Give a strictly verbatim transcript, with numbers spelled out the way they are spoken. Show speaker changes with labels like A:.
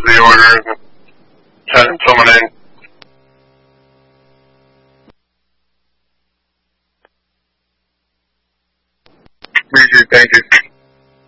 A: the order and send someone in. Appreciate it. Thank you.